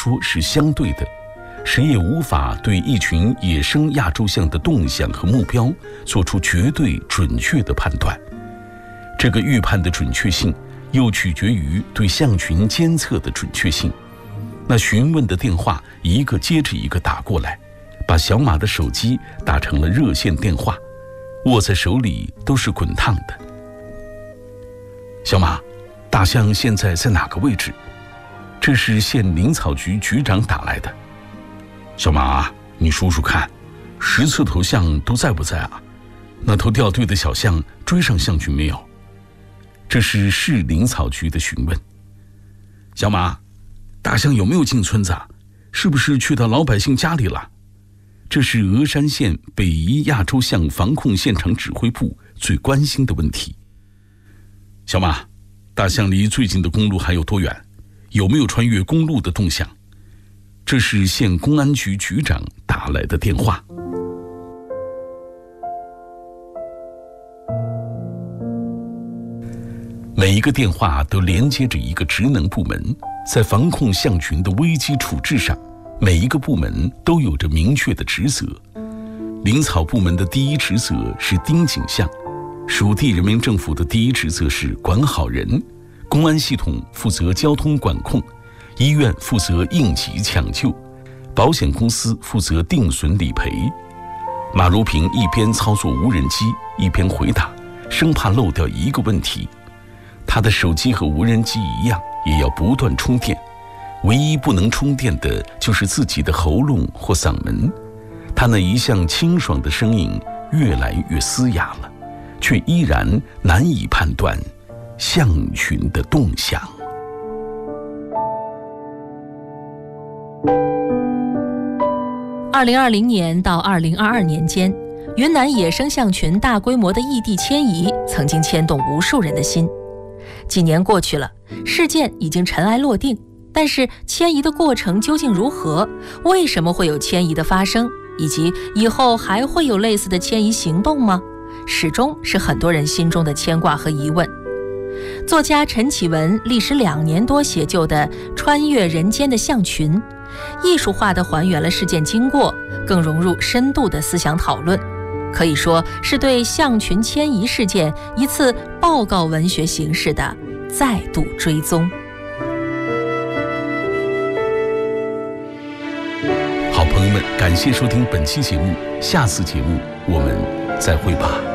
说是相对的，谁也无法对一群野生亚洲象的动向和目标做出绝对准确的判断。这个预判的准确性又取决于对象群监测的准确性。那询问的电话一个接着一个打过来，把小马的手机打成了热线电话，握在手里都是滚烫的。小马，大象现在在哪个位置？这是县林草局局长打来的。小马，你数数看，10次头象都在不在啊？那头掉队的小象追上象群没有？这是市林草局的询问。小马，大象有没有进村子啊？是不是去到老百姓家里了？这是峨山县北宜亚洲象防控现场指挥部最关心的问题。小马，大象离最近的公路还有多远？有没有穿越公路的动向？这是县公安局局长打来的电话。每一个电话都连接着一个职能部门，在防控象群的危机处置上，每一个部门都有着明确的职责。林草部门的第一职责是盯紧象，属地人民政府的第一职责是管好人，公安系统负责交通管控，医院负责应急抢救，保险公司负责定损理赔。马如平一边操作无人机，一边回答，生怕漏掉一个问题。他的手机和无人机一样，也要不断充电，唯一不能充电的就是自己的喉咙或嗓门。他那一向清爽的声音越来越嘶哑了，却依然难以判断象群的动向。 2020年到2022年间，云南野生象群大规模的异地迁移曾经牵动无数人的心。几年过去了，事件已经尘埃落定，但是迁移的过程究竟如何？为什么会有迁移的发生？以及以后还会有类似的迁移行动吗？始终是很多人心中的牵挂和疑问。作家陈启文历时2年多写就的《穿越人间的象群》，艺术化地还原了事件经过，更融入深度的思想讨论，可以说是对象群迁移事件一次报告文学形式的再度追踪。 好朋友们，感谢收听本期节目，下次节目我们再会吧。